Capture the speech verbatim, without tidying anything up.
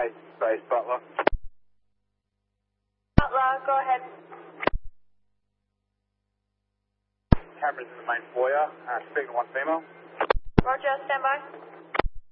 eight, base Butler. Butler, go ahead. Cameras in the main foyer, uh, speaking to one female. Roger, stand by.